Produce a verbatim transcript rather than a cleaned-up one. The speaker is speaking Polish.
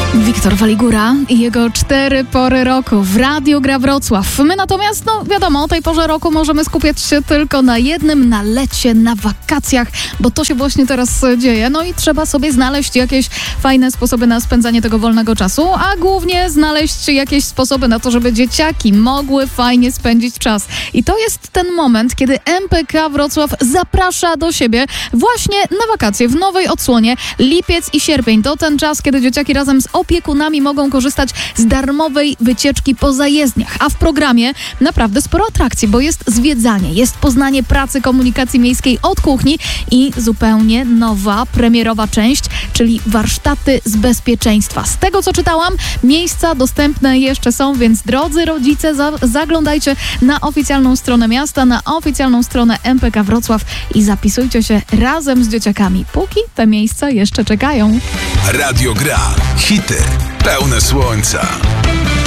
Wiktor Waligura i jego cztery pory roku w Radiu Gra Wrocław. My natomiast, no wiadomo, o tej porze roku możemy skupiać się tylko na jednym, na lecie, na wakacjach, bo to się właśnie teraz dzieje. No i trzeba sobie znaleźć jakieś fajne sposoby na spędzanie tego wolnego czasu, a głównie znaleźć jakieś sposoby na to, żeby dzieciaki mogły fajnie spędzić czas. I to jest ten moment, kiedy M P K Wrocław zaprasza do siebie właśnie na wakacje w nowej odsłonie. Lipiec i sierpień to ten czas, kiedy dzieciaki razem z opiekunami mogą korzystać z darmowej wycieczki po zajezdniach. A w programie naprawdę sporo atrakcji, bo jest zwiedzanie, jest poznanie pracy komunikacji miejskiej od kuchni i zupełnie nowa, premierowa część, czyli warsztaty z bezpieczeństwa. Z tego, co czytałam, miejsca dostępne jeszcze są, więc drodzy rodzice, za- zaglądajcie na oficjalną stronę miasta, na oficjalną stronę M P K Wrocław i zapisujcie się razem z dzieciakami, póki te miejsca jeszcze czekają. Radio Gra. Hity pełne słońca.